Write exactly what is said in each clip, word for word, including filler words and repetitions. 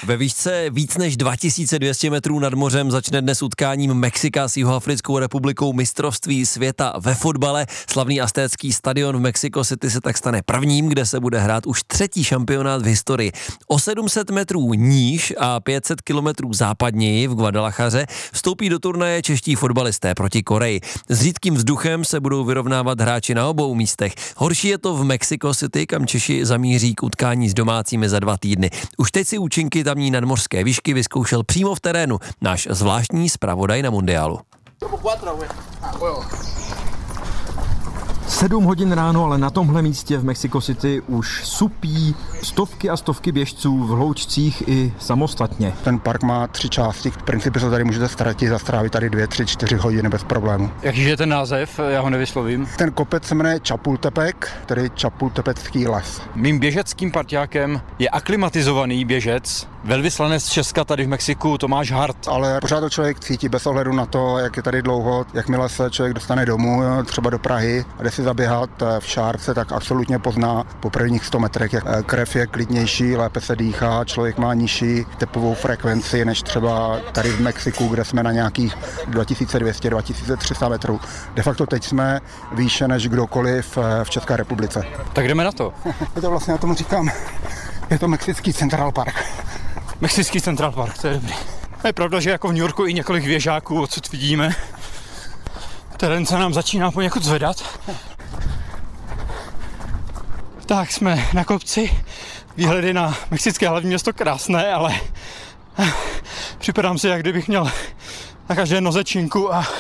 Ve výšce víc než dva tisíce dvě stě metrů nad mořem začne dnes utkáním Mexika s Jihoafrickou republikou mistrovství světa ve fotbale. Slavný aztécký stadion v Mexico City se tak stane prvním, kde se bude hrát už třetí šampionát v historii. O sedm set metrů níž a pět set kilometrů západněji v Guadalajaře vstoupí do turnaje čeští fotbalisté proti Koreji. S řídkým vzduchem se budou vyrovnávat hráči na obou místech. Horší je to v Mexico City, kam Češi zamíří k utkání s domácími za dva týdny. Už teď si účinky tamní nadmořské výšky vyzkoušel přímo v terénu náš zvláštní zpravodaj na mundiálu. Sedm hodin ráno, ale na tomhle místě v Mexico City už supí stovky a stovky běžců v hloučcích i samostatně. Ten park má tři části, v principu se tady můžete ztratit a strávit tady dvě, tři, čtyři hodiny bez problému. Jaký je ten název? Já ho nevyslovím. Ten kopec se jmenuje Chapultepec, tedy Chapultepecký les. Mým běžeckým parťákem je aklimatizovaný běžec, velvyslanec Česka tady v Mexiku Tomáš Hart. Ale pořád to člověk cítí bez ohledu na to, jak je tady dlouho, jakmile se člověk dostane domů, třeba do Prahy a jde si zaběhat v šárce, tak absolutně pozná po prvních sto metrech, jak krev je klidnější, lépe se dýchá, člověk má nižší tepovou frekvenci než třeba tady v Mexiku, kde jsme na nějakých dva tisíce dvě stě až dva tisíce tři sta metrů. De facto teď jsme výše než kdokoliv v České republice. Tak jdeme na to. Je to vlastně, já tomu říkám, je to Mexický Central Park. Mexický Central Park, to je dobrý. Je pravda, že jako v New Yorku i několik věžáků odsud vidíme. Terén se nám začíná poněkud zvedat. Tak jsme na kopci, výhledy na mexické hlavní město krásné, ale připadám si, jak kdybych měl na každé noze činku a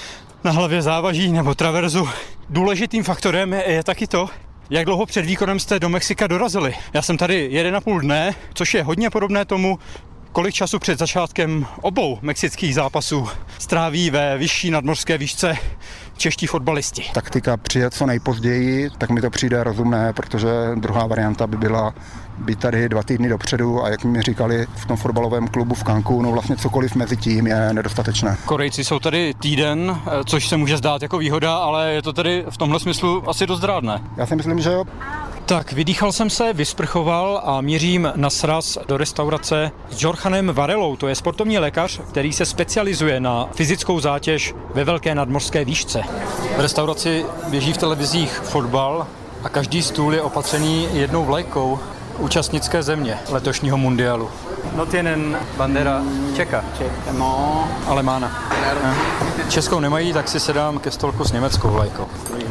na hlavě závaží nebo traverzu. Důležitým faktorem je, je taky to, jak dlouho před výkonem jste do Mexika dorazili. Já jsem tady jeden a půl dne, což je hodně podobné tomu, kolik času před začátkem obou mexických zápasů stráví ve vyšší nadmořské výšce čeští fotbalisti. Taktika přijet co nejpozději, tak mi to přijde rozumné, protože druhá varianta by byla být tady dva týdny dopředu a jak mi říkali v tom fotbalovém klubu v Cancúnu, vlastně cokoliv mezi tím je nedostatečné. Korejci jsou tady týden, což se může zdát jako výhoda, ale je to tady v tomhle smyslu asi dost rádné. Já si myslím, že jo. Tak, vydýchal jsem se, vysprchoval a mířím na sraz do restaurace s Jorchanem Varelou. To je sportovní lékař, který se specializuje na fyzickou zátěž ve velké nadmořské výšce. V restauraci běží v televizích fotbal a každý stůl je opatřený jednou vlajkou účastnické země letošního mundialu. No tienen bandera Čeka, no, Alemána. Českou nemají, tak si sedám ke stolku s německou vlajkou.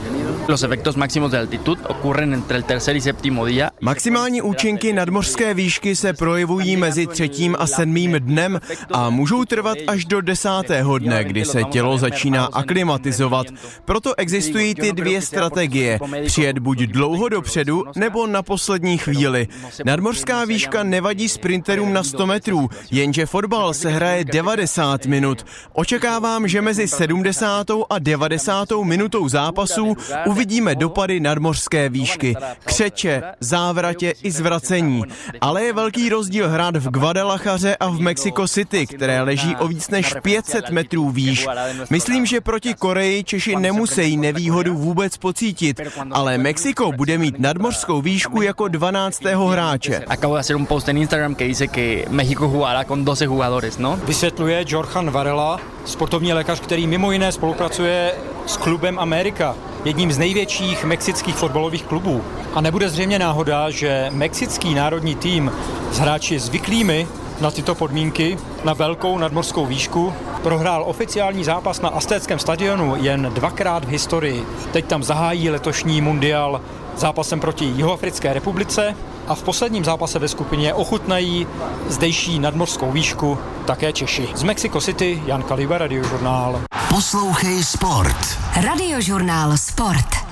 Los efectos máximos de altitud ocurren entre el tercer y séptimo día. Maximální účinky nadmořské výšky se projevují mezi třetím a sedmým dnem a můžou trvat až do desátého dne, kdy se tělo začíná aklimatizovat. Proto existují ty dvě strategie. Přijet buď dlouho dopředu, nebo na poslední chvíli. Nadmořská výška nevadí sprinterům na sto metrů, jenže fotbal se hraje devadesát minut. Očekávám, že mezi sedmdesátou a devadesátou minutou zápasu uvidíme dopady nadmořské výšky, křeče, závratě i zvracení. Ale je velký rozdíl hrát v Guadalajaře a v Mexico City, které leží o víc než pět set metrů výš. Myslím, že proti Koreji Češi nemusí nevýhodu vůbec pocítit, ale Mexiko bude mít nadmořskou výšku jako dvanáctého hráče. Acabo de hacer un post en Instagram que dice que México jugará con doce jugadores, no? Vysvětluje Jorchan Varela, sportovní lékař, který mimo jiné spolupracuje s klubem Amerika, jedním z největších mexických fotbalových klubů. A nebude zřejmě náhoda, že mexický národní tým s hráči zvyklými na tyto podmínky, na velkou nadmořskou výšku, prohrál oficiální zápas na aztéckém stadionu jen dvakrát v historii. Teď tam zahájí letošní mundial zápasem proti Jihoafrické republice a v posledním zápase ve skupině ochutnají zdejší nadmořskou výšku také Češi. Z Mexico City, Jan Kaliba, Radiožurnál. Poslouchej Sport. Radiožurnál Sport.